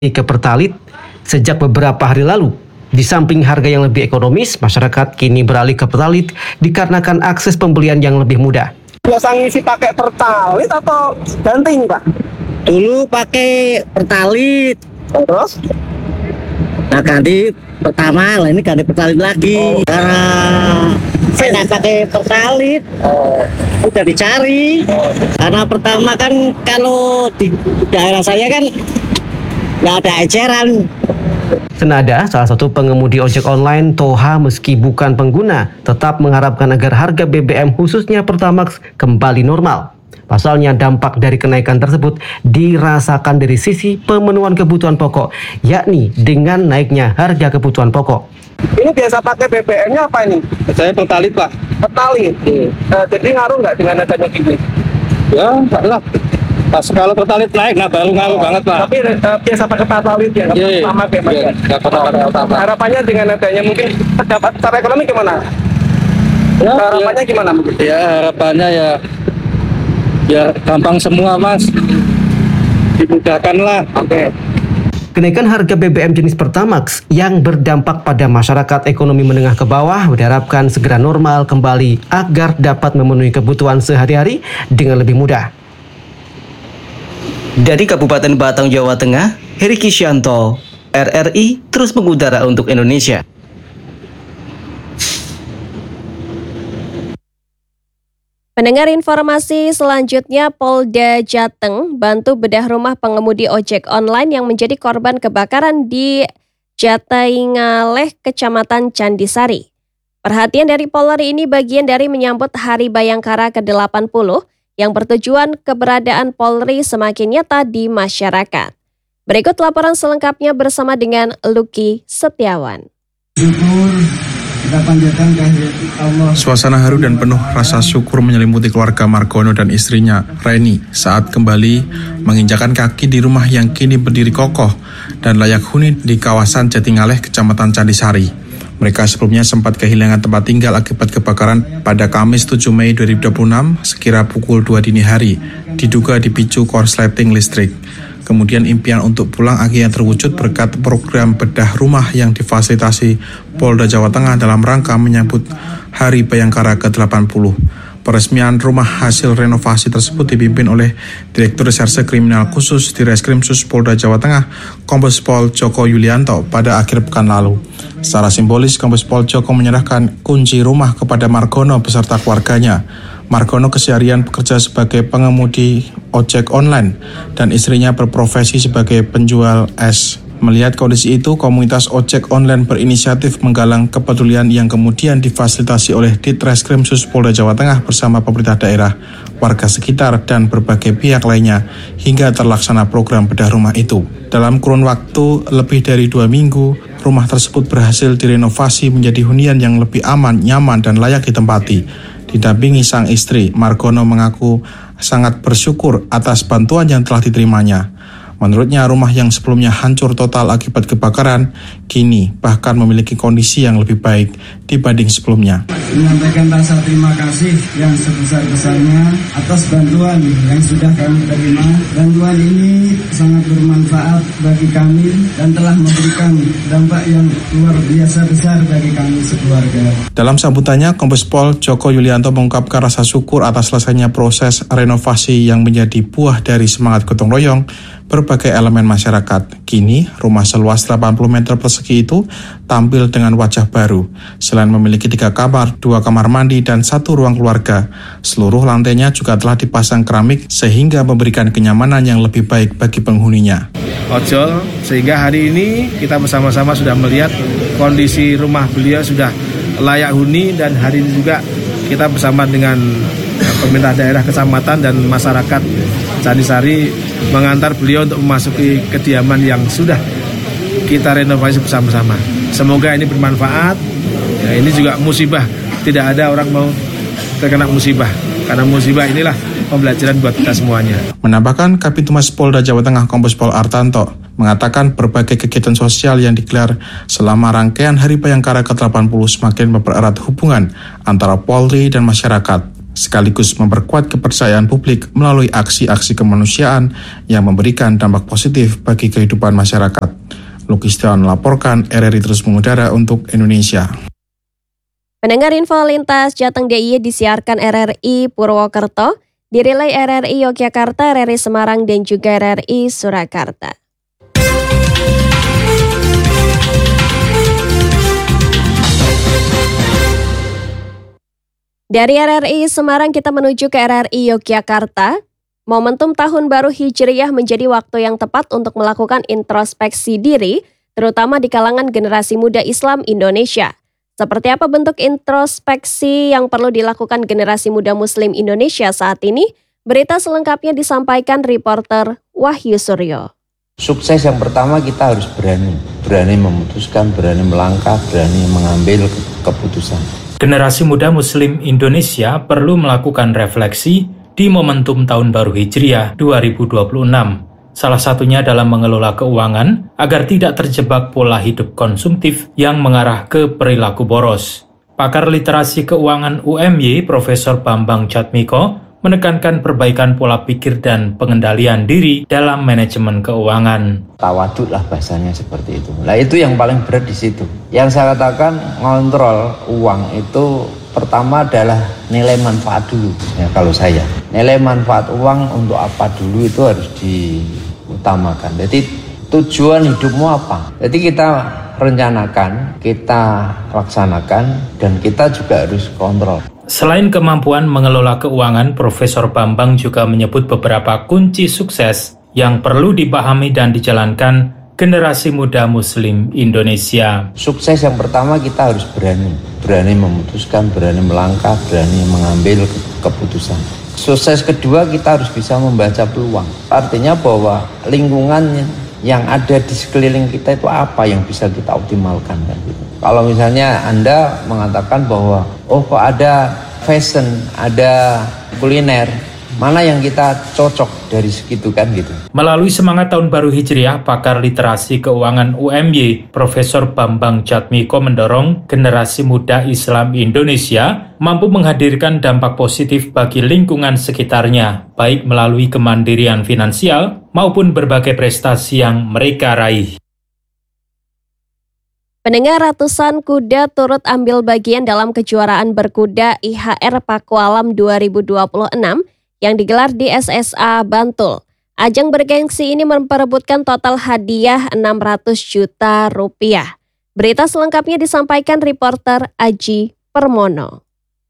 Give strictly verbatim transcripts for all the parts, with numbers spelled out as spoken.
ke Pertalite sejak beberapa hari lalu. Di samping harga yang lebih ekonomis, masyarakat kini beralih ke Pertalite dikarenakan akses pembelian yang lebih mudah. Biasa ngisi pakai Pertalite atau Banting, Pak? Dulu pakai Pertalite. Terus? Nah, ganti pertama, lah ini ganti Pertalite lagi. Oh. Karena saya nggak pakai Pertalite, oh. udah dicari. Oh. Karena pertama kan kalau di daerah saya kan nggak ada eceran. Senada, salah satu pengemudi ojek online, Toha, meski bukan pengguna, tetap mengharapkan agar harga B B M khususnya Pertamax kembali normal. Pasalnya dampak dari kenaikan tersebut dirasakan dari sisi pemenuhan kebutuhan pokok, yakni dengan naiknya harga kebutuhan pokok. Ini biasa pakai B B M-nya apa ini? Saya Pertalite, Pak. Pertalite? Hmm. Uh, jadi ngaruh nggak dengan adanya gini? Ya, enggak lah. Pas kalau Pertalite naik, nah baru ngaruh oh, banget, Pak. Tapi uh, biasa pakai Pertalite ya, nggak yeah, sama kayak yeah, nggak pertama-tama. Harapannya dengan adanya mungkin dapat secara ekonomi gimana? Ya, harapannya ya, gimana? Ya, harapannya ya ya gampang semua, Mas. Dimudahkan lah. Oke. Okay. Kenaikan harga B B M jenis Pertamax yang berdampak pada masyarakat ekonomi menengah ke bawah diharapkan segera normal kembali agar dapat memenuhi kebutuhan sehari-hari dengan lebih mudah. Dari Kabupaten Batang, Jawa Tengah, Heri Kisyanto, R R I terus mengudara untuk Indonesia. Pendengar informasi selanjutnya, Polda Jateng bantu bedah rumah pengemudi ojek online yang menjadi korban kebakaran di Jataingaleh, Kecamatan Candisari. Perhatian dari Polri ini bagian dari menyambut Hari Bayangkara ke delapan puluh yang bertujuan keberadaan Polri semakin nyata di masyarakat. Berikut laporan selengkapnya bersama dengan Lucky Setiawan. Suasana haru dan penuh rasa syukur menyelimuti keluarga Margono dan istrinya, Reni, saat kembali menginjakan kaki di rumah yang kini berdiri kokoh dan layak huni di kawasan Jataingaleh, Kecamatan Candisari. Mereka sebelumnya sempat kehilangan tempat tinggal akibat kebakaran pada Kamis tujuh Mei dua ribu dua puluh enam sekira pukul dua dini hari, diduga dipicu korsleting listrik. Kemudian impian untuk pulang akhirnya terwujud berkat program bedah rumah yang difasilitasi Polda Jawa Tengah dalam rangka menyambut Hari Bayangkara ke delapan puluh. Peresmian rumah hasil renovasi tersebut dipimpin oleh Direktur Reserse Kriminal Khusus di Reskrimsus Polda Jawa Tengah, Kombes Pol Joko Yulianto pada akhir pekan lalu. Secara simbolis, Kombes Pol Joko menyerahkan kunci rumah kepada Margono beserta keluarganya. Margono keseharian bekerja sebagai pengemudi ojek online dan istrinya berprofesi sebagai penjual es. Melihat kondisi itu, komunitas ojek online berinisiatif menggalang kepedulian yang kemudian difasilitasi oleh Ditreskrimsus Polda Jawa Tengah bersama pemerintah daerah, warga sekitar, dan berbagai pihak lainnya hingga terlaksana program bedah rumah itu. Dalam kurun waktu lebih dari dua minggu, rumah tersebut berhasil direnovasi menjadi hunian yang lebih aman, nyaman, dan layak ditempati. Didampingi sang istri, Margono mengaku sangat bersyukur atas bantuan yang telah diterimanya. Menurutnya, rumah yang sebelumnya hancur total akibat kebakaran, kini bahkan memiliki kondisi yang lebih baik dibanding sebelumnya. Menyampaikan rasa terima kasih yang sebesar-besarnya atas bantuan yang sudah kami terima. Bantuan ini sangat bermanfaat bagi kami dan telah memberikan dampak yang luar biasa besar bagi kami sekeluarga. Dalam sambutannya, Kombes Pol Joko Yulianto mengungkapkan rasa syukur atas selesainya proses renovasi yang menjadi buah dari semangat gotong royong berbagai elemen masyarakat. Kini, rumah seluas delapan puluh meter persegi itu tampil dengan wajah baru. Selain memiliki tiga kamar, dua kamar mandi, dan satu ruang keluarga, seluruh lantainya juga telah dipasang keramik sehingga memberikan kenyamanan yang lebih baik bagi penghuninya. Ojol, sehingga hari ini kita bersama-sama sudah melihat kondisi rumah beliau sudah layak huni, dan hari ini juga kita bersama dengan pemerintah daerah, kecamatan, dan masyarakat Candisari mengantar beliau untuk memasuki kediaman yang sudah kita renovasi bersama-sama. Semoga ini bermanfaat. Ya, ini juga musibah. Tidak ada orang mau terkena musibah. Karena musibah inilah pembelajaran buat kita semuanya. Menambahkan, Kabitumas Polda Jawa Tengah Kombes Pol Artanto mengatakan berbagai kegiatan sosial yang digelar selama rangkaian Hari Bayangkara ke delapan puluh semakin mempererat hubungan antara Polri dan masyarakat. sekaligus memperkuat kepercayaan publik melalui aksi-aksi kemanusiaan yang memberikan dampak positif bagi kehidupan masyarakat. Lucky Setiawan melaporkan, R R I terus mengudara untuk Indonesia. Pendengar info lintas Jateng D I Y disiarkan R R I Purwokerto, direlay R R I Yogyakarta, R R I Semarang, dan juga R R I Surakarta. Dari R R I Semarang kita menuju ke R R I Yogyakarta. Momentum Tahun Baru Hijriyah menjadi waktu yang tepat untuk melakukan introspeksi diri, terutama di kalangan generasi muda Islam Indonesia. Seperti apa bentuk introspeksi yang perlu dilakukan generasi muda Muslim Indonesia saat ini? Berita selengkapnya disampaikan reporter Wahyu Suryo. Sukses yang pertama kita harus berani, berani memutuskan, berani melangkah, berani mengambil keputusan. Generasi muda Muslim Indonesia perlu melakukan refleksi di momentum Tahun Baru Hijriah dua ribu dua puluh enam. Salah satunya dalam mengelola keuangan agar tidak terjebak pola hidup konsumtif yang mengarah ke perilaku boros. Pakar literasi keuangan U M Y, Profesor Bambang Jatmiko, menekankan perbaikan pola pikir dan pengendalian diri dalam manajemen keuangan. Tawaduk lah bahasanya seperti itu. Nah itu yang paling berat di situ. Yang saya katakan ngontrol uang itu pertama adalah nilai manfaat dulu. Ya kalau saya, nilai manfaat uang untuk apa dulu itu harus diutamakan. Jadi tujuan hidupmu apa? Jadi kita rencanakan, kita laksanakan, dan kita juga harus kontrol. Selain kemampuan mengelola keuangan, Profesor Bambang juga menyebut beberapa kunci sukses yang perlu dipahami dan dijalankan generasi muda Muslim Indonesia. Sukses yang pertama kita harus berani, berani memutuskan, berani melangkah, berani mengambil keputusan. Sukses kedua kita harus bisa membaca peluang. Artinya bahwa lingkungan yang ada di sekeliling kita itu apa yang bisa kita optimalkan kan gitu. Kalau misalnya Anda mengatakan bahwa oh kok ada fashion, ada kuliner, mana yang kita cocok dari segitu kan gitu. Melalui semangat Tahun Baru Hijriah, pakar literasi keuangan U M Y, Profesor Bambang Jatmiko mendorong generasi muda Islam Indonesia mampu menghadirkan dampak positif bagi lingkungan sekitarnya, baik melalui kemandirian finansial maupun berbagai prestasi yang mereka raih. Pendengar, ratusan kuda turut ambil bagian dalam kejuaraan berkuda I H R Pakualam dua ribu dua puluh enam yang digelar di S S A Bantul. Ajang bergengsi ini memperebutkan total hadiah enam ratus juta rupiah. Berita selengkapnya disampaikan reporter Aji Permono.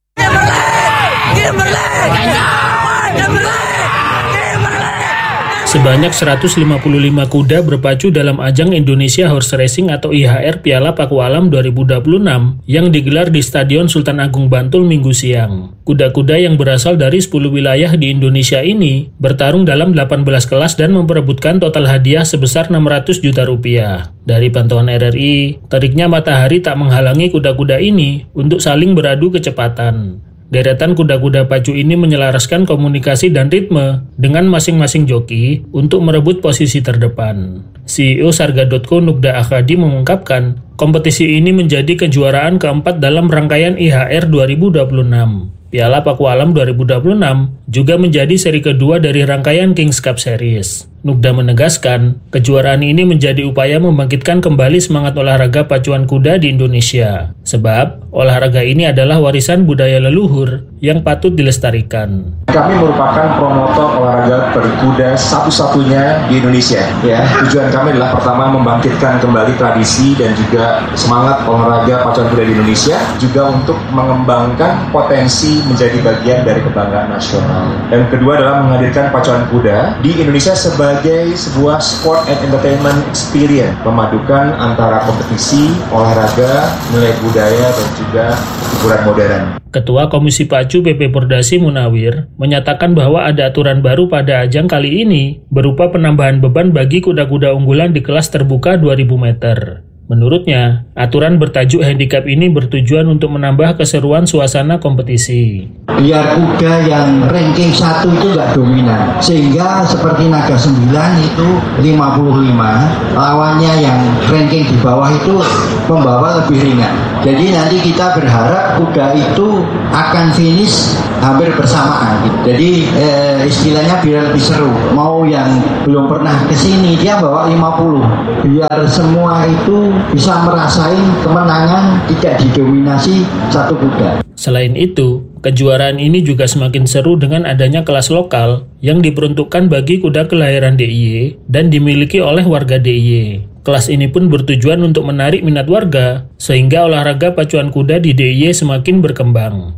Sebanyak seratus lima puluh lima kuda berpacu dalam ajang Indonesia Horse Racing atau I H R Piala Pakualam dua ribu dua puluh enam yang digelar di Stadion Sultan Agung Bantul Minggu siang. Kuda-kuda yang berasal dari sepuluh wilayah di Indonesia ini bertarung dalam delapan belas kelas dan memperebutkan total hadiah sebesar enam ratus juta rupiah. Dari pantauan R R I, teriknya matahari tak menghalangi kuda-kuda ini untuk saling beradu kecepatan. Deretan kuda-kuda pacu ini menyelaraskan komunikasi dan ritme dengan masing-masing joki untuk merebut posisi terdepan. C E O Sarga dot co Nugda Akhadi mengungkapkan, kompetisi ini menjadi kejuaraan keempat dalam rangkaian I H R dua ribu dua puluh enam. Piala Pakualam dua ribu dua puluh enam juga menjadi seri kedua dari rangkaian Kings Cup Series. Nugda menegaskan, kejuaraan ini menjadi upaya membangkitkan kembali semangat olahraga pacuan kuda di Indonesia. Sebab, olahraga ini adalah warisan budaya leluhur yang patut dilestarikan. Kami merupakan promotor olahraga berkuda satu-satunya di Indonesia. Ya, tujuan kami adalah pertama membangkitkan kembali tradisi dan juga semangat olahraga pacuan kuda di Indonesia, juga untuk mengembangkan potensi menjadi bagian dari kebanggaan nasional. Dan kedua adalah menghadirkan pacuan kuda di Indonesia sebagai sebagai sebuah sport and entertainment experience, memadukan antara kompetisi, olahraga, nilai budaya, dan juga hiburan modern. Ketua Komisi Pacu B P Pordasi Munawir menyatakan bahwa ada aturan baru pada ajang kali ini berupa penambahan beban bagi kuda-kuda unggulan di kelas terbuka dua ribu meter. Menurutnya, aturan bertajuk handicap ini bertujuan untuk menambah keseruan suasana kompetisi. Biar kuda yang ranking satu itu nggak dominan, sehingga seperti Naga sembilan itu lima puluh lima, lawannya yang ranking di bawah itu pembawa lebih ringan. Jadi nanti kita berharap kuda itu akan finish hampir bersamaan. Jadi eh, istilahnya biar lebih seru. Mau yang belum pernah kesini dia bawa lima puluh. Biar semua itu bisa merasain kemenangan tidak didominasi satu kuda. Selain itu, kejuaraan ini juga semakin seru dengan adanya kelas lokal yang diperuntukkan bagi kuda kelahiran D I Y dan dimiliki oleh warga D I Y. Kelas ini pun bertujuan untuk menarik minat warga, sehingga olahraga pacuan kuda di D I Y semakin berkembang.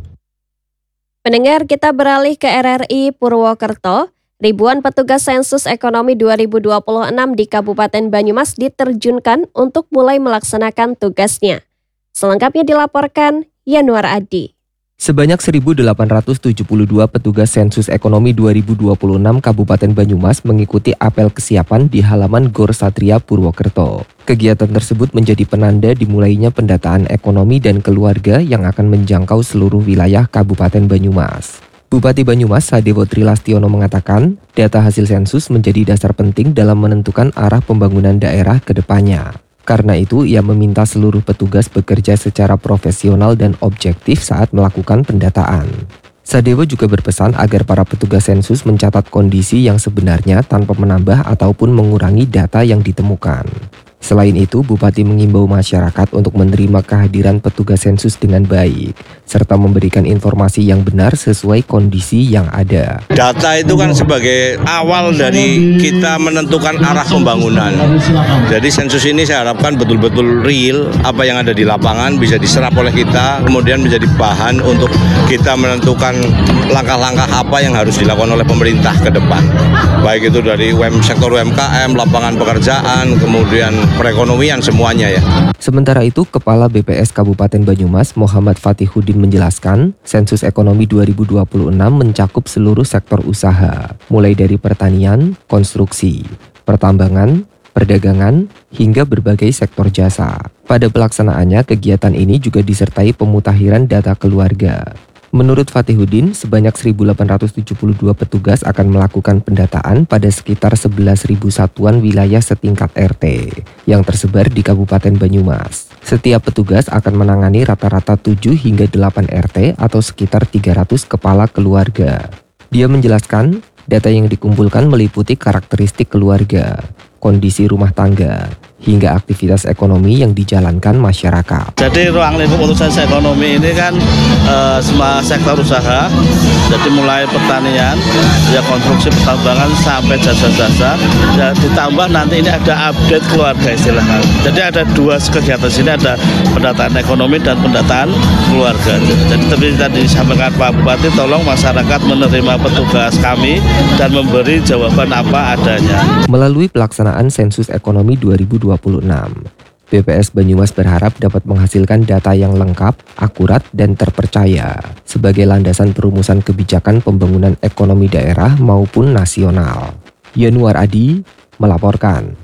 Pendengar, kita beralih ke R R I Purwokerto. Ribuan petugas sensus ekonomi dua ribu dua puluh enam di Kabupaten Banyumas diterjunkan untuk mulai melaksanakan tugasnya. Selengkapnya dilaporkan Yanuar Adi. Sebanyak seribu delapan ratus tujuh puluh dua petugas sensus ekonomi dua ribu dua puluh enam Kabupaten Banyumas mengikuti apel kesiapan di halaman Gor Satria Purwokerto. Kegiatan tersebut menjadi penanda dimulainya pendataan ekonomi dan keluarga yang akan menjangkau seluruh wilayah Kabupaten Banyumas. Bupati Banyumas Sadewo Trilastiono mengatakan, data hasil sensus menjadi dasar penting dalam menentukan arah pembangunan daerah ke depannya. Karena itu, ia meminta seluruh petugas bekerja secara profesional dan objektif saat melakukan pendataan. Sadewo juga berpesan agar para petugas sensus mencatat kondisi yang sebenarnya tanpa menambah ataupun mengurangi data yang ditemukan. Selain itu, Bupati mengimbau masyarakat untuk menerima kehadiran petugas sensus dengan baik, serta memberikan informasi yang benar sesuai kondisi yang ada. Data itu kan sebagai awal dari kita menentukan arah pembangunan. Jadi sensus ini saya harapkan betul-betul real, apa yang ada di lapangan bisa diserap oleh kita, kemudian menjadi bahan untuk kita menentukan langkah-langkah apa yang harus dilakukan oleh pemerintah ke depan. Baik itu dari sektor U M K M, lapangan pekerjaan, kemudian perekonomian semuanya ya. Sementara itu, Kepala B P S Kabupaten Banyumas Muhammad Fatihudin menjelaskan, sensus ekonomi dua ribu dua puluh enam mencakup seluruh sektor usaha, mulai dari pertanian, konstruksi, pertambangan, perdagangan, hingga berbagai sektor jasa. Pada pelaksanaannya, kegiatan ini juga disertai pemutakhiran data keluarga. Menurut Fatihudin, sebanyak seribu delapan ratus tujuh puluh dua petugas akan melakukan pendataan pada sekitar sebelas ribu satuan wilayah setingkat R T yang tersebar di Kabupaten Banyumas. Setiap petugas akan menangani rata-rata tujuh hingga delapan R T atau sekitar tiga ratus kepala keluarga. Dia menjelaskan, data yang dikumpulkan meliputi karakteristik keluarga, kondisi rumah tangga, hingga aktivitas ekonomi yang dijalankan masyarakat. Jadi ruang lingkup untuk sensus ekonomi ini kan e, semua sektor usaha, jadi mulai pertanian, ya konstruksi pertambangan sampai jasa-jasa, ya ditambah nanti ini ada update keluarga istilahnya. Jadi ada dua kegiatan sini, ada pendataan ekonomi dan pendataan keluarga. Jadi seperti tadi disampaikan Pak Bupati, tolong masyarakat menerima petugas kami dan memberi jawaban apa adanya. Melalui pelaksanaan sensus ekonomi dua ribu dua puluh enam, B P S Banyumas berharap dapat menghasilkan data yang lengkap, akurat, dan terpercaya sebagai landasan perumusan kebijakan pembangunan ekonomi daerah maupun nasional. Yanuar Adi melaporkan.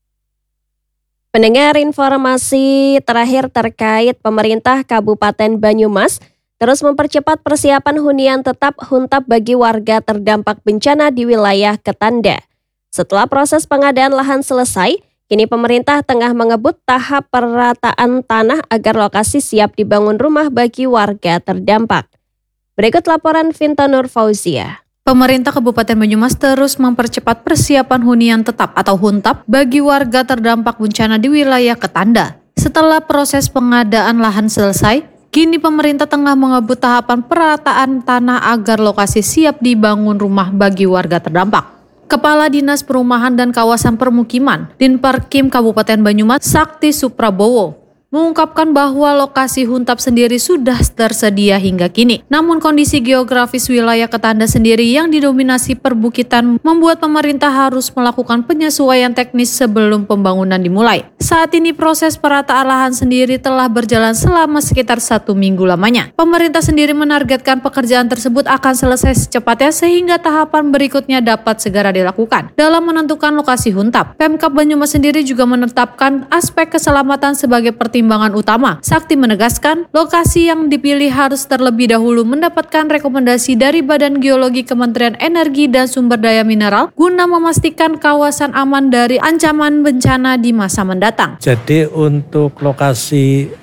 Pendengar, informasi terakhir terkait pemerintah Kabupaten Banyumas terus mempercepat persiapan hunian tetap huntap bagi warga terdampak bencana di wilayah Ketanda. Setelah proses pengadaan lahan selesai, kini pemerintah tengah mengebut tahap perataan tanah agar lokasi siap dibangun rumah bagi warga terdampak. Berikut laporan Vinta Nur Fauzia. Pemerintah Kabupaten Banyumas terus mempercepat persiapan hunian tetap atau huntap bagi warga terdampak bencana di wilayah Ketanda. Setelah proses pengadaan lahan selesai, kini pemerintah tengah mengebut tahapan perataan tanah agar lokasi siap dibangun rumah bagi warga terdampak. Kepala Dinas Perumahan dan Kawasan Permukiman Dinparkim Kabupaten Banyumas Sakti Suprabowo mengungkapkan bahwa lokasi huntap sendiri sudah tersedia hingga kini. Namun kondisi geografis wilayah Ketanda sendiri yang didominasi perbukitan membuat pemerintah harus melakukan penyesuaian teknis sebelum pembangunan dimulai. Saat ini proses perataan lahan sendiri telah berjalan selama sekitar satu minggu lamanya. Pemerintah sendiri menargetkan pekerjaan tersebut akan selesai secepatnya sehingga tahapan berikutnya dapat segera dilakukan. Dalam menentukan lokasi huntap, Pemkab Banyumas sendiri juga menetapkan aspek keselamatan sebagai pertimbangan Pertimbangan utama. Sakti menegaskan, lokasi yang dipilih harus terlebih dahulu mendapatkan rekomendasi dari Badan Geologi Kementerian Energi dan Sumber Daya Mineral guna memastikan kawasan aman dari ancaman bencana di masa mendatang. Jadi untuk lokasi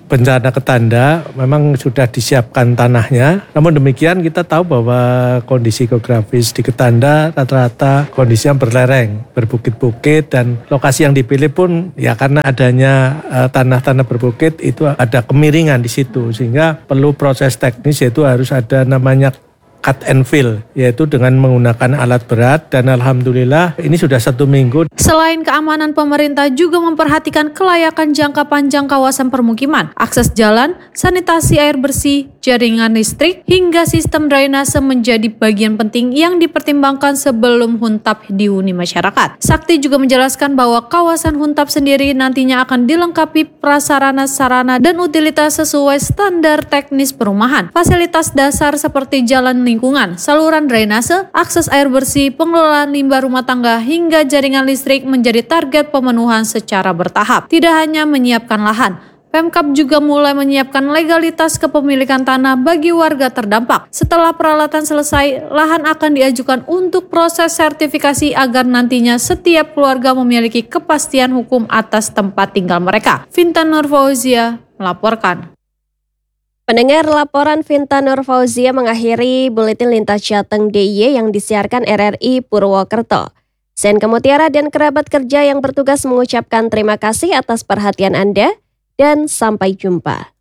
bencana Ketanda memang sudah disiapkan tanahnya. Namun demikian kita tahu bahwa kondisi geografis di Ketanda rata-rata kondisi yang berlereng, berbukit-bukit, dan lokasi yang dipilih pun ya karena adanya uh, tanah-tanah berbukit itu ada kemiringan di situ, sehingga perlu proses teknis, yaitu harus ada namanya cut and fill, yaitu dengan menggunakan alat berat, dan alhamdulillah ini sudah satu minggu. Selain keamanan, pemerintah juga memperhatikan kelayakan jangka panjang kawasan permukiman, akses jalan, sanitasi air bersih, jaringan listrik, hingga sistem drainase menjadi bagian penting yang dipertimbangkan sebelum huntap dihuni masyarakat. Sakti juga menjelaskan bahwa kawasan huntap sendiri nantinya akan dilengkapi prasarana-sarana dan utilitas sesuai standar teknis perumahan. Fasilitas dasar seperti jalan lingkungan, saluran drainase, akses air bersih, pengelolaan limbah rumah tangga, hingga jaringan listrik menjadi target pemenuhan secara bertahap. Tidak hanya menyiapkan lahan, Pemkab juga mulai menyiapkan legalitas kepemilikan tanah bagi warga terdampak. Setelah peralatan selesai, lahan akan diajukan untuk proses sertifikasi agar nantinya setiap keluarga memiliki kepastian hukum atas tempat tinggal mereka. Vinta Nurfauzia melaporkan. Pendengar, laporan Vinta Nurfauzia mengakhiri Buletin Lintas Jateng D I Y yang disiarkan R R I Purwokerto. Senka Mutiara dan kerabat kerja yang bertugas mengucapkan terima kasih atas perhatian Anda dan sampai jumpa.